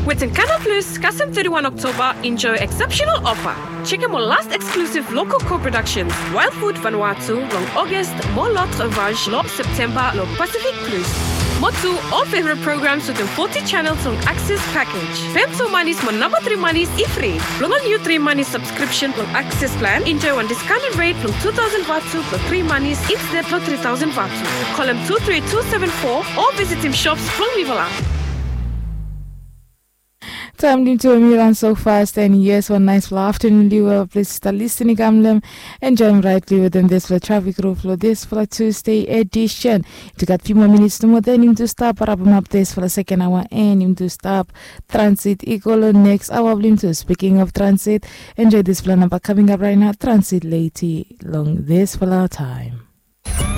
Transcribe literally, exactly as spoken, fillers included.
With Nkana Plus, Kasem thirty-first October, enjoy exceptional offer. Check out my last exclusive local co-productions, Wild Food Vanuatu, long August, more Lot Ravage, long September, long Pacific Plus. Motu, all favorite programs within forty channels on Access Package. Femso Manis, my number three Manis, e-free. Long on new three Manis subscription on Access Plan, enjoy one discounted rate from two thousand Vatu for three Manis, instead for three thousand Vatu. Call him two three two seven four or visit him shops from Vivala. Time to me run so fast, and yes, one nice afternoon. You will please listening, Gamlem, and join rightly within this for traffic road flow. This for Tuesday edition. To got few more minutes to more, then him to stop. Wrap up this for the second hour, and him to stop. Transit equal next hour. Blim to speaking of transit, enjoy this plan number coming up right now. Transit lady long this for our time.